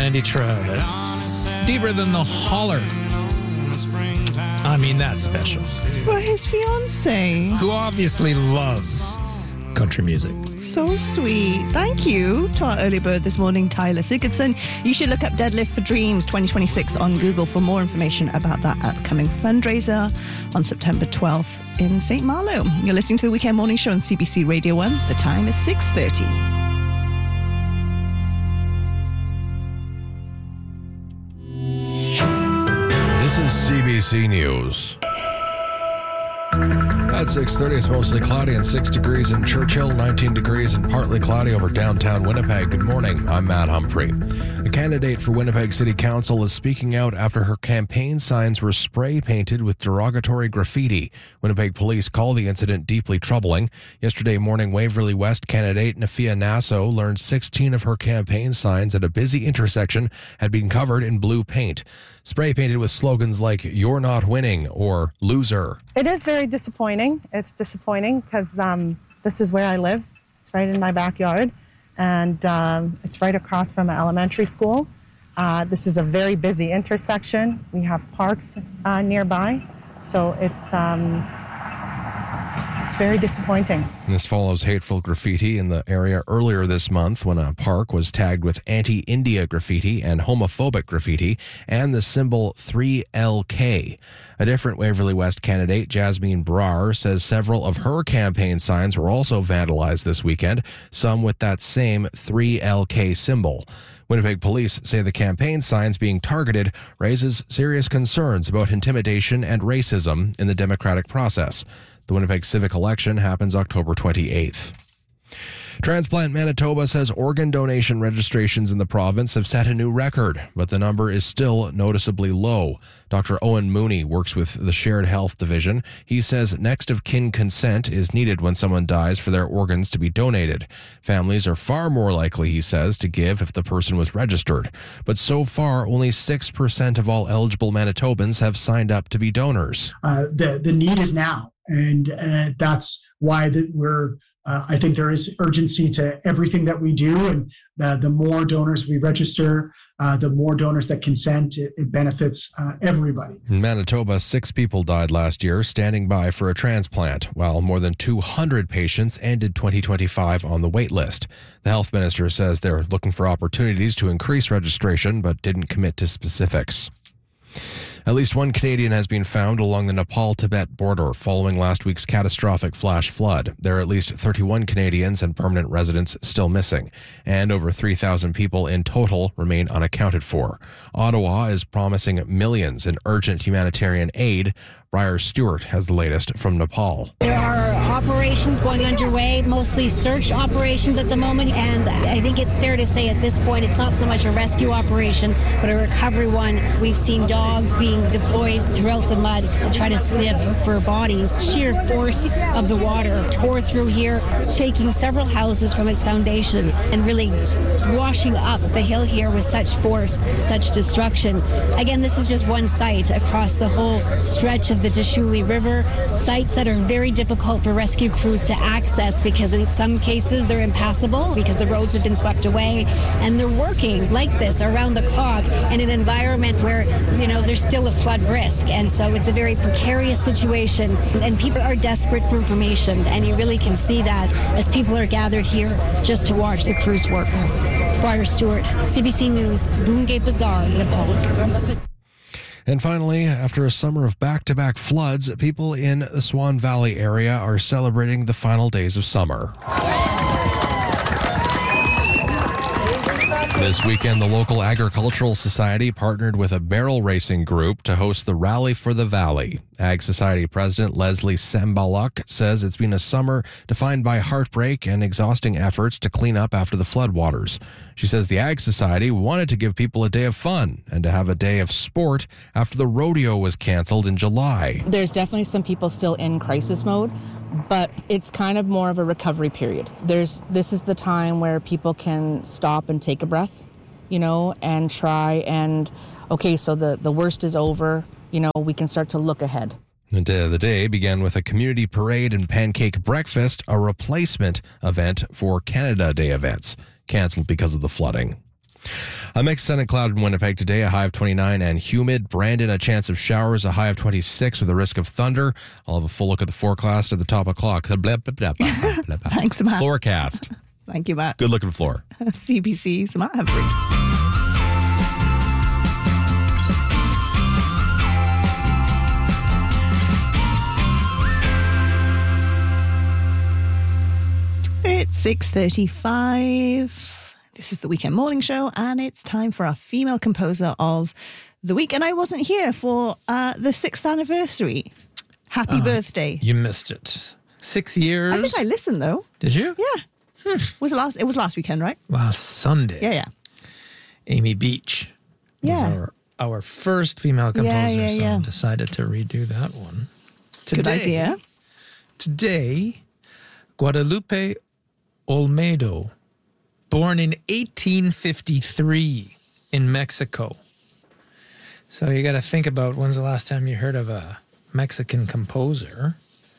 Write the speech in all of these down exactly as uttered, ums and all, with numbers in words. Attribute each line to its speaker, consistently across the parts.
Speaker 1: Randy Travis. Deeper Than the Holler. I mean, that's special.
Speaker 2: For his fiancée.
Speaker 1: Who obviously loves country music.
Speaker 2: So sweet. Thank you to our early bird this morning, Tyler Sigurdsson. You should look up Deadlift for Dreams twenty twenty-six on Google for more information about that upcoming fundraiser on September twelfth in Saint Malo. You're listening to the Weekend Morning Show on C B C Radio one. The time is six thirty.
Speaker 3: This is C B C News. At six thirty, it's mostly cloudy and six degrees in Churchill, nineteen degrees and partly cloudy over downtown Winnipeg. Good morning, I'm Matt Humphrey. A candidate for Winnipeg City Council is speaking out after her campaign signs were spray painted with derogatory graffiti. Winnipeg police call the incident deeply troubling. Yesterday morning, Waverly West candidate Nafia Nasso learned sixteen of her campaign signs at a busy intersection had been covered in blue paint. Spray painted with slogans like "You're not winning" or "Loser."
Speaker 4: It is very disappointing. It's disappointing because um, this is where I live. It's right in my backyard, and um, it's right across from an elementary school. Uh, this is a very busy intersection. We have parks uh, nearby, so it's um, it's very disappointing.
Speaker 3: This follows hateful graffiti in the area earlier this month when a park was tagged with anti-India graffiti and homophobic graffiti and the symbol three L K. A different Waverly West candidate, Jasmine Brar, says several of her campaign signs were also vandalized this weekend, some with that same three L K symbol. Winnipeg police say the campaign signs being targeted raises serious concerns about intimidation and racism in the democratic process. The Winnipeg civic election happens October twenty-eighth. Transplant Manitoba says organ donation registrations in the province have set a new record, but the number is still noticeably low. Doctor Owen Mooney works with the Shared Health Division. He says next of kin consent is needed when someone dies for their organs to be donated. Families are far more likely, he says, to give if the person was registered. But so far, only six percent of all eligible Manitobans have signed up to be donors.
Speaker 5: Uh, the, the need is now, and uh, that's why that we're Uh, I think there is urgency to everything that we do, and uh, the more donors we register, uh, the more donors that consent, it, it benefits uh, everybody.
Speaker 3: In Manitoba, six people died last year standing by for a transplant, while more than two hundred patients ended twenty twenty-five on the wait list. The health minister says they're looking for opportunities to increase registration, but didn't commit to specifics. At least one Canadian has been found along the Nepal-Tibet border following last week's catastrophic flash flood. There are at least thirty-one Canadians and permanent residents still missing, and over three thousand people in total remain unaccounted for. Ottawa is promising millions in urgent humanitarian aid. Briar Stewart has the latest from Nepal.
Speaker 6: There are operations going underway, mostly search operations at the moment, and I think it's fair to say at this point it's not so much a rescue operation, but a recovery one. We've seen dogs being deployed throughout the mud to try to sniff for bodies. Sheer force of the water tore through here, shaking several houses from its foundation and really washing up the hill here with such force, such destruction. Again, this is just one site across the whole stretch of the Deshuli River, sites that are very difficult for rescue crews to access because in some cases they're impassable because the roads have been swept away, and they're working like this around the clock in an environment where, you know, there's still a flood risk, and so it's a very precarious situation, and people are desperate for information, and you really can see that as people are gathered here just to watch the crews work. Briar Stewart, C B C News, Boongay Bazaar, Nepal.
Speaker 3: And finally, after a summer of back-to-back floods, people in the Swan Valley area are celebrating the final days of summer. This weekend, the local agricultural society partnered with a barrel racing group to host the Rally for the Valley. Ag Society President Leslie Sambaluk says it's been a summer defined by heartbreak and exhausting efforts to clean up after the floodwaters. She says the Ag Society wanted to give people a day of fun and to have a day of sport after the rodeo was canceled in July.
Speaker 7: There's definitely some people still in crisis mode, but it's kind of more of a recovery period. There's this is the time where people can stop and take a breath, you know, and try and, okay, so the, the worst is over. You know, we can start to look ahead.
Speaker 3: The day of the day began with a community parade and pancake breakfast, a replacement event for Canada Day events, canceled because of the flooding. A mixed sun and cloud in Winnipeg today, a high of twenty-nine and humid. Brandon, a chance of showers, a high of twenty-six with a risk of thunder. I'll have a full look at the forecast at the top of the clock. Blah, blah, blah, blah, blah, blah.
Speaker 2: Thanks, Matt.
Speaker 3: Floorcast.
Speaker 2: Thank you, Matt.
Speaker 3: Good looking floor.
Speaker 2: C B C's Matt Humphrey. It's six thirty-five. This is the Weekend Morning Show, and it's time for our female composer of the week. And I wasn't here for uh, the sixth anniversary. Happy uh, birthday.
Speaker 1: You missed it. Six years.
Speaker 2: I think I listened, though.
Speaker 1: Did you?
Speaker 2: Yeah. Hmm. Was it last? It was last weekend, right?
Speaker 1: Last Sunday.
Speaker 2: Yeah, yeah.
Speaker 1: Amy Beach was
Speaker 2: yeah.
Speaker 1: our, our first female composer,
Speaker 2: yeah, yeah,
Speaker 1: so
Speaker 2: yeah.
Speaker 1: decided to redo that one. Today,
Speaker 2: Good idea.
Speaker 1: Today, Guadalupe Olmedo, born in eighteen fifty-three in Mexico. So you got to think about when's the last time you heard of a Mexican composer.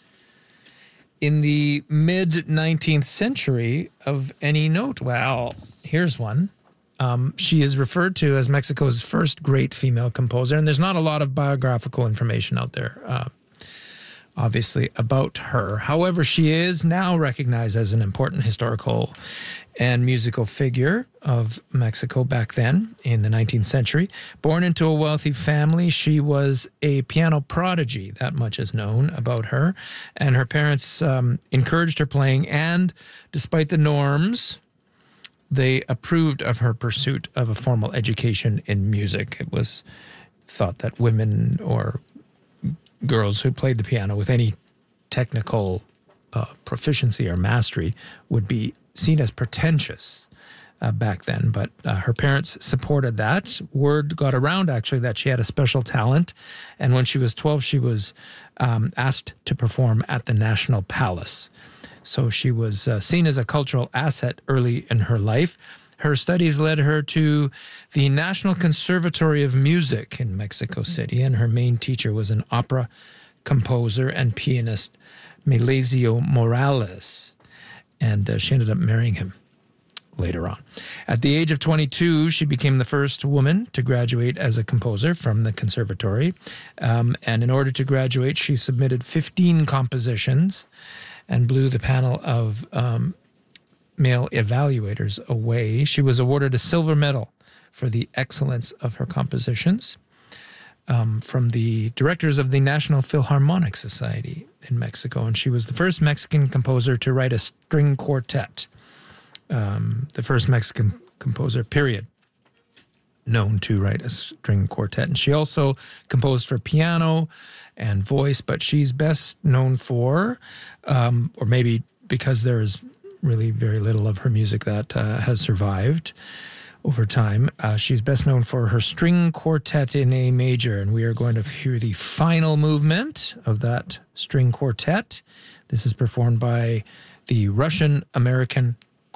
Speaker 1: In the mid-nineteenth century of any note, well, here's one. Um, she is referred to as Mexico's first great female composer, and there's not a lot of biographical information out there, uh, obviously, about her. However, she is now recognized as an important historical and musical figure of Mexico back then in the nineteenth century. Born into a wealthy family, she was a piano prodigy. That much is known about her. And her parents um, encouraged her playing, and despite the norms, they approved of her pursuit of a formal education in music. It was thought that women or girls who played the piano with any technical uh, proficiency or mastery would be seen as pretentious uh, back then. But uh, her parents supported that. Word got around, actually, that she had a special talent. And when she was twelve, she was um, asked to perform at the National Palace. So she was uh, seen as a cultural asset early in her life. Her studies led her to the National Conservatory of Music in Mexico City, and her main teacher was an opera composer and pianist, Melesio Morales, and uh, she ended up marrying him later on. At the age of twenty-two, she became the first woman to graduate as a composer from the conservatory, um, and in order to graduate, she submitted fifteen compositions and blew the panel of um, male evaluators away. She was awarded a silver medal for the excellence of her compositions um, from the directors of the National Philharmonic Society in Mexico. And she was the first Mexican composer to write a string quartet, um, the first Mexican composer, period, known to write a string quartet. And she also composed for piano and voice, but she's best known for, um, or maybe because there's really very little of her music that uh, has survived over time. Uh, she's best known for her string quartet in A major, and we are going to hear the final movement of that string quartet. This is performed by the Russian-American